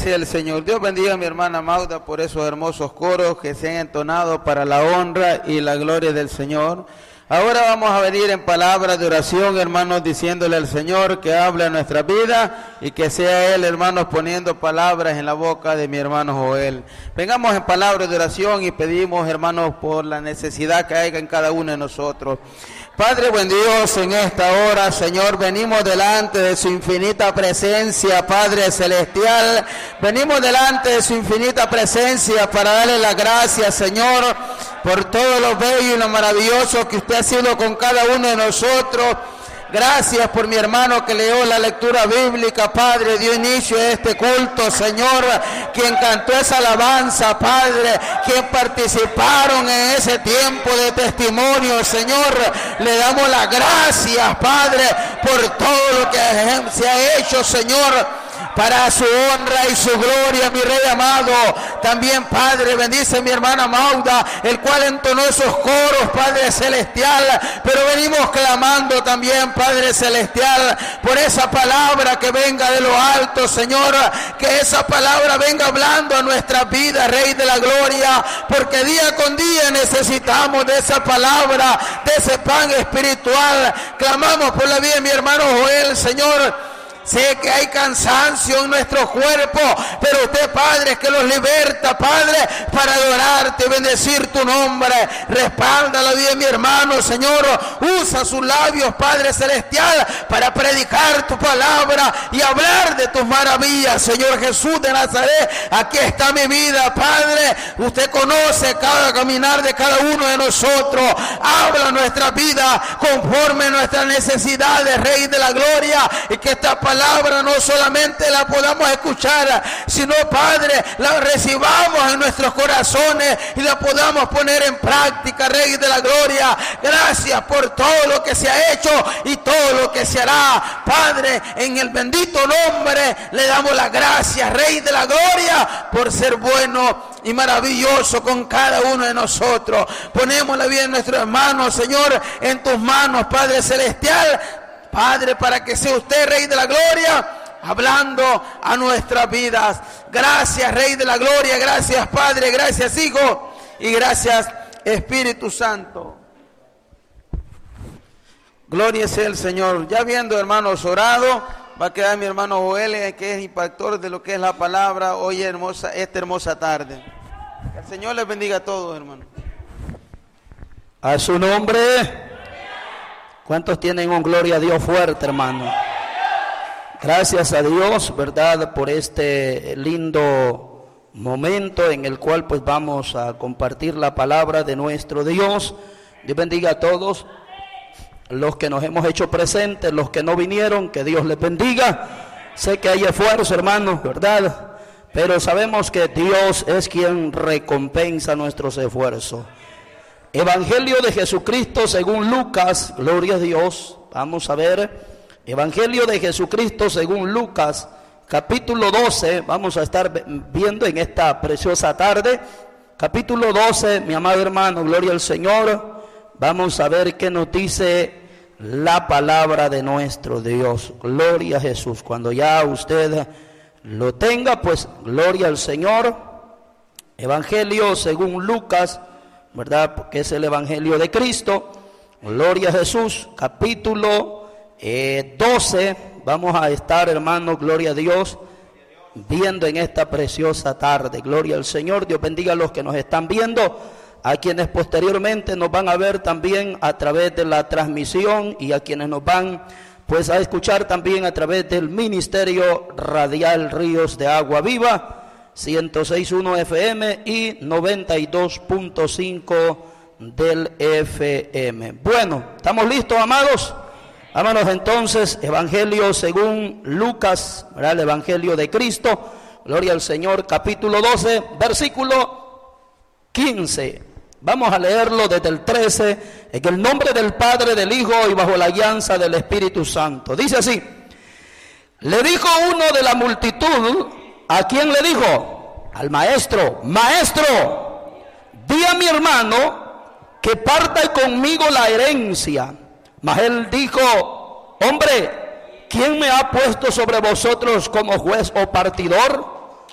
sea el Señor. Dios bendiga a mi hermana Magda por esos hermosos coros que se han entonado para la honra y la gloria del Señor. Ahora vamos a venir en palabras de oración, hermanos, diciéndole al Señor que hable en nuestra vida y que sea Él, hermanos, poniendo palabras en la boca de mi hermano Joel. Vengamos en palabras de oración y pedimos, hermanos, por la necesidad que haya en cada uno de nosotros. Padre buen Dios, en esta hora, Señor, venimos delante de su infinita presencia, Padre celestial. Venimos delante de su infinita presencia para darle las gracias, Señor, por todo lo bello y lo maravilloso que usted ha sido con cada uno de nosotros. Gracias por mi hermano que leyó la lectura bíblica, Padre, dio inicio a este culto, Señor, quien cantó esa alabanza, Padre, quien participaron en ese tiempo de testimonio, Señor, le damos las gracias, Padre, por todo lo que se ha hecho, Señor, para su honra y su gloria, mi Rey amado. También, Padre, bendice a mi hermana Magda, el cual entonó esos coros, Padre celestial, pero venimos clamando también, Padre celestial, por esa palabra que venga de lo alto, Señor, que esa palabra venga hablando a nuestra vida, Rey de la gloria, porque día con día necesitamos de esa palabra, de ese pan espiritual. Clamamos por la vida de mi hermano Joel, Señor. Sé que hay cansancio en nuestro cuerpo, pero usted, Padre, que los liberta, Padre, para adorarte, bendecir tu nombre. Respalda la vida de mi hermano, Señor. Usa sus labios, Padre celestial, para predicar tu palabra y hablar de tus maravillas, Señor Jesús de Nazaret. Aquí está mi vida, Padre. Usted conoce cada caminar de cada uno de nosotros. Habla nuestra vida conforme a nuestras necesidades, Rey de la gloria, y que esta palabra no solamente la podamos escuchar, sino, Padre, la recibamos en nuestros corazones y la podamos poner en práctica, Rey de la gloria. Gracias por todo lo que se ha hecho y todo lo que se hará, Padre, en el bendito nombre le damos las gracias, Rey de la gloria, por ser bueno y maravilloso con cada uno de nosotros. Ponemos la vida de nuestros hermanos, Señor, en tus manos, Padre celestial, Padre, para que sea usted, Rey de la gloria, hablando a nuestras vidas. Gracias, Rey de la gloria, gracias, Padre, gracias, Hijo, y gracias, Espíritu Santo. Gloria sea el Señor. Ya viendo, hermanos, orado, va a quedar mi hermano Joel, que es impactor de lo que es la palabra hoy hermosa, esta hermosa tarde. Que el Señor les bendiga a todos, hermanos. A su nombre. ¿Cuántos tienen un gloria a Dios fuerte, hermano? Gracias a Dios, ¿verdad?, por este lindo momento en el cual pues vamos a compartir la palabra de nuestro Dios. Dios bendiga a todos los que nos hemos hecho presentes, los que no vinieron, que Dios les bendiga. Sé que hay esfuerzo, hermanos, ¿verdad?, pero sabemos que Dios es quien recompensa nuestros esfuerzos. Evangelio de Jesucristo según Lucas, gloria a Dios. Vamos a ver, Evangelio de Jesucristo según Lucas, capítulo 12, vamos a estar viendo en esta preciosa tarde, capítulo 12, mi amado hermano, gloria al Señor. Vamos a ver qué nos dice la palabra de nuestro Dios, gloria a Jesús. Cuando ya usted lo tenga, pues gloria al Señor. Evangelio según Lucas, ¿verdad?, porque es el Evangelio de Cristo. Gloria a Jesús, capítulo 12. Vamos a estar, hermanos, gloria a Dios, viendo en esta preciosa tarde. Gloria al Señor. Dios bendiga a los que nos están viendo, a quienes posteriormente nos van a ver también a través de la transmisión y a quienes nos van pues a escuchar también a través del Ministerio Radial Ríos de Agua Viva, 106.1 FM y 92.5 del FM. Bueno, ¿estamos listos, amados? Vámonos entonces, Evangelio según Lucas, ¿verdad?, el Evangelio de Cristo, gloria al Señor, capítulo 12, versículo 15. Vamos a leerlo desde el 13, en el nombre del Padre, del Hijo y bajo la guianza del Espíritu Santo. Dice así: le dijo uno de la multitud. ¿A quién le dijo? Al maestro. Maestro, di a mi hermano que parta conmigo la herencia. Mas él dijo: hombre, ¿quién me ha puesto sobre vosotros como juez o partidor?